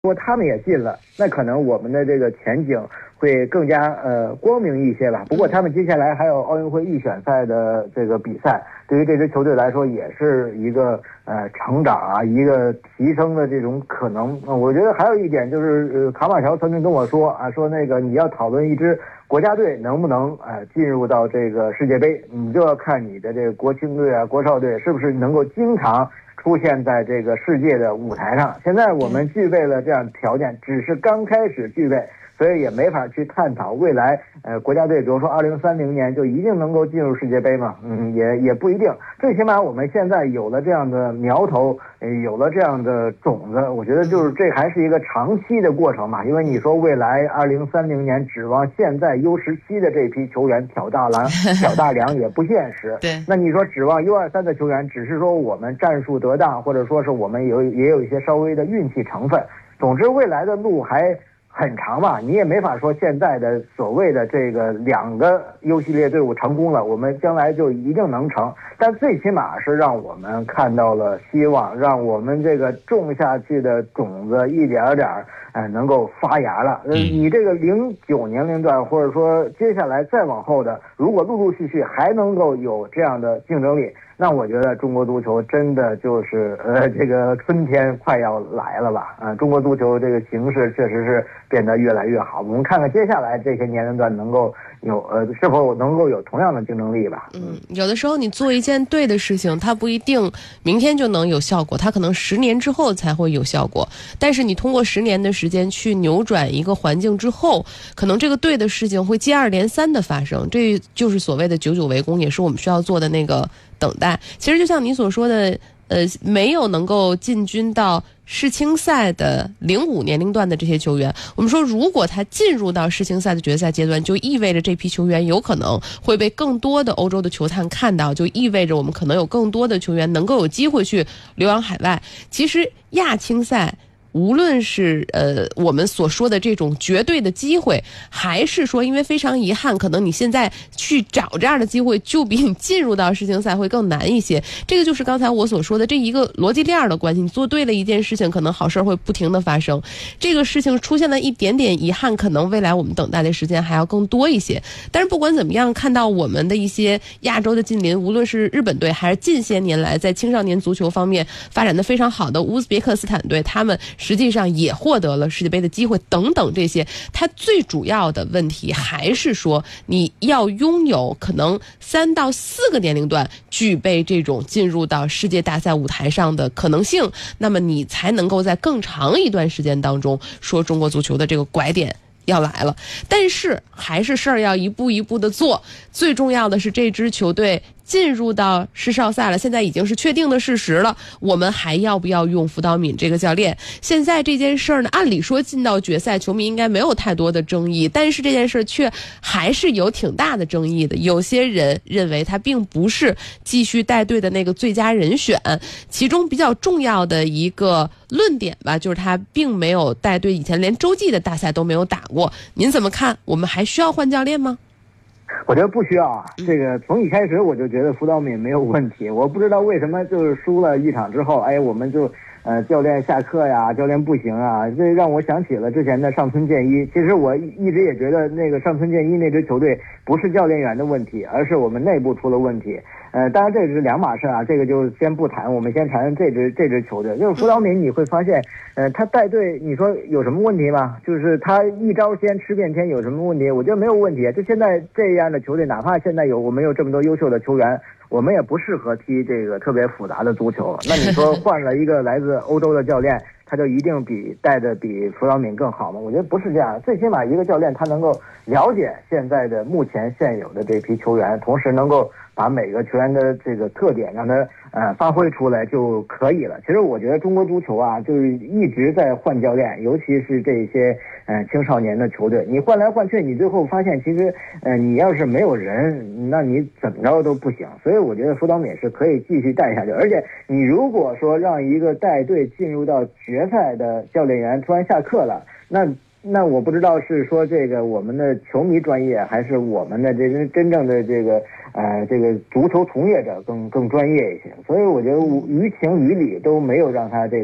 如果他们也进了，那可能我们的这个前景会更加光明一些吧。不过他们接下来还有奥运会预选赛的这个比赛，对于这支球队来说也是一个成长啊，一个提升的这种可能。我觉得还有一点就是卡马乔曾经跟我说啊，说那个你要讨论一支国家队能不能进入到这个世界杯，你就要看你的这个国青队啊、国少队是不是能够经常出现在这个世界的舞台上。现在我们具备了这样的条件，只是刚开始具备，所以也没法去探讨未来国家队比如说2030年就一定能够进入世界杯嘛，也不一定。最起码我们现在有了这样的苗头，有了这样的种子，我觉得就是这还是一个长期的过程嘛。因为你说未来2030年指望现在 U17的这批球员挑大梁也不现实。 对， 那你说指望 U23的球员，只是说我们战术得当，或者说是我们也有一些稍微的运气成分。总之未来的路还很长吧，你也没法说现在的所谓的这个2个 U 系列队伍成功了，我们将来就一定能成。但最起码是让我们看到了希望，让我们这个种下去的种子一点点能够发芽了。你这个09年龄段，或者说接下来再往后的，如果陆陆续续还能够有这样的竞争力，那我觉得中国足球真的就是这个春天快要来了吧。中国足球这个形势确实是变得越来越好。我们看看接下来这些年龄段能够有是否能够有同样的竞争力吧。 有的时候你做一件对的事情，它不一定明天就能有效果，它可能10年之后才会有效果。但是你通过10年的时间去扭转一个环境之后，可能这个对的事情会接二连三的发生。这就是所谓的久久为功，也是我们需要做的那个等待。其实就像你所说的，没有能够进军到世青赛的05年龄段的这些球员，我们说如果他进入到世青赛的决赛阶段，就意味着这批球员有可能会被更多的欧洲的球探看到，就意味着我们可能有更多的球员能够有机会去流亡海外。其实亚青赛无论是我们所说的这种绝对的机会，还是说因为非常遗憾，可能你现在去找这样的机会就比你进入到世青赛会更难一些。这个就是刚才我所说的这一个逻辑链的关系，你做对了一件事情，可能好事会不停的发生。这个事情出现了一点点遗憾，可能未来我们等待的时间还要更多一些。但是不管怎么样，看到我们的一些亚洲的近邻，无论是日本队还是近些年来在青少年足球方面发展的非常好的乌兹别克斯坦队，他们实际上也获得了世界杯的机会等等这些。它最主要的问题还是说你要拥有可能3到4个年龄段具备这种进入到世界大赛舞台上的可能性，那么你才能够在更长一段时间当中说中国足球的这个拐点要来了。但是还是事儿要一步一步的做，最重要的是这支球队进入到世少赛了，现在已经是确定的事实了，我们还要不要用福岛敏这个教练？现在这件事儿呢，按理说进到决赛球迷应该没有太多的争议，但是这件事却还是有挺大的争议的。有些人认为他并不是继续带队的那个最佳人选，其中比较重要的一个论点吧，就是他并没有带队，以前连洲际的大赛都没有打过。您怎么看？我们还需要换教练吗？ 我觉得不需要啊，这个从一开始我就觉得福岛敏没有问题。我不知道为什么就是输了一场之后，我们就教练下课呀，教练不行啊，这让我想起了之前的上村健一。其实我一直也觉得那个上村健一那支球队不是教练员的问题，而是我们内部出了问题。当然这是两码事啊，这个就先不谈，我们先谈这支球队。就是福岛敏，你会发现，他带队，你说有什么问题吗？就是他一招鲜吃遍天，有什么问题？我觉得没有问题。就现在这样的球队，哪怕现在我们有这么多优秀的球员，我们也不适合踢这个特别复杂的足球。那你说换了一个来自欧洲的教练，他就一定带的比福岛敏更好吗？我觉得不是这样。最起码一个教练他能够了解现在的目前现有的这批球员，同时能够把每个球员的这个特点让他发挥出来就可以了。其实我觉得中国足球啊，就是一直在换教练，尤其是这些青少年的球队，你换来换去，你最后发现其实你要是没有人，那你怎么着都不行。所以我觉得福岛敏是可以继续带下去。而且你如果说让一个带队进入到决赛的教练员突然下课了，那我不知道是说这个我们的球迷专业，还是我们的这个真正的这个足球从业者更专业一些。所以我觉得于情于理都没有让他这个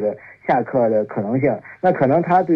下课的可能性。那可能他对